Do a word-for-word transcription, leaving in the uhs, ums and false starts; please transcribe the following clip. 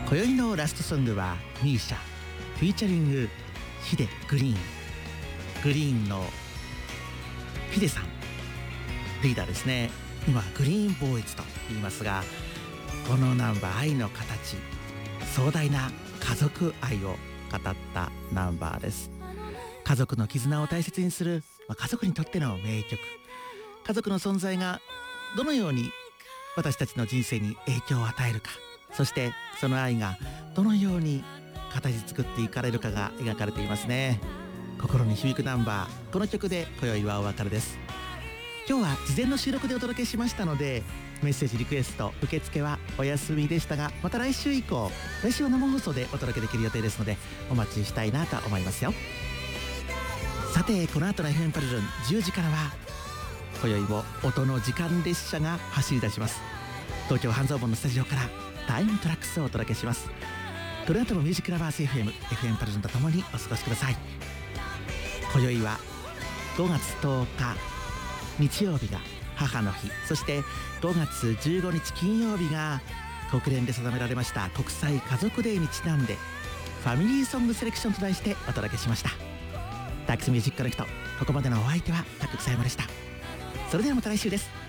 今宵のラストソングはミーシャフィーチャリングヒデグリーン。グリーンのヒデさんリーダーですね。今グリーンボーイズと言いますが、このナンバー愛の形、壮大な家族愛を語ったナンバーです。家族の絆を大切にする、まあ、家族にとっての名曲。家族の存在がどのように私たちの人生に影響を与えるか、そしてその愛がどのように形作っていかれるかが描かれていますね。心に響くナンバー、この曲で今宵はお別れです。今日は事前の収録でお届けしましたので、メッセージリクエスト受付はお休みでしたが、また来週以降、来週は生放送でお届けできる予定ですので、お待ちしたいなと思いますよ。さて、この後の エフエム パルルンじゅうじからは今宵も音の時間列車が走り出します。東京半蔵門のスタジオからタイムトラックスをお届けします。この後もミュージックラバース エフエム、エフエム パルルンとともにお過ごしください。今宵はごがつとおか日曜日が母の日、そしてごがつじゅうごにち金曜日が国連で定められました国際家族デーにちなんで、ファミリーソングセレクションと題してお届けしました。タックスミュージックコネクト、ここまでのお相手はタック草山でした。それではまた来週です。